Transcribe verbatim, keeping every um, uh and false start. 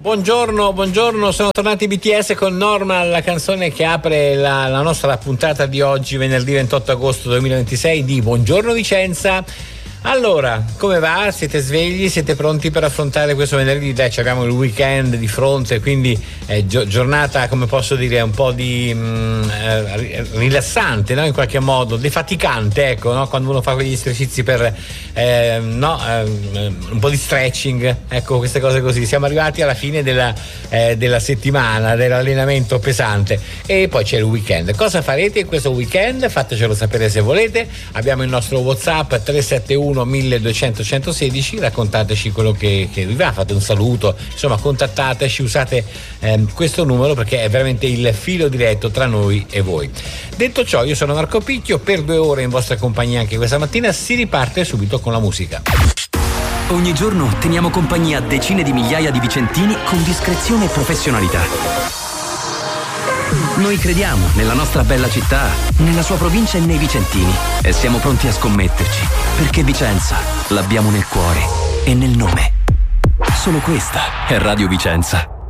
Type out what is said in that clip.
Buongiorno, buongiorno, sono tornati B T S con Normal, la canzone che apre la, la nostra puntata di oggi, venerdì ventotto agosto duemilaventisei di Buongiorno Vicenza. Allora, come va? Siete svegli? Siete pronti per affrontare questo venerdì? Dai, abbiamo il weekend di fronte, quindi eh, gio- giornata, come posso dire, un po' di mh, eh, rilassante, no? In qualche modo, defaticante, ecco, no? Quando uno fa quegli esercizi per eh, no, eh, un po' di stretching, ecco, queste cose così. Siamo arrivati alla fine della, eh, della settimana, dell'allenamento pesante e poi c'è il weekend. Cosa farete in questo weekend? Fatecelo sapere se volete. Abbiamo il nostro WhatsApp tre sette uno milleduecento centosedici, raccontateci quello che, che vi va, fate un saluto, insomma contattateci, usate ehm, questo numero perché è veramente il filo diretto tra noi e voi. Detto ciò, io sono Marco Picchio, per due ore in vostra compagnia anche questa mattina. Si riparte subito con la musica. Ogni giorno teniamo compagnia a decine di migliaia di vicentini con discrezione e professionalità. Noi crediamo nella nostra bella città, nella sua provincia e nei vicentini e siamo pronti a scommetterci, perché Vicenza l'abbiamo nel cuore e nel nome. Solo questa è Radio Vicenza.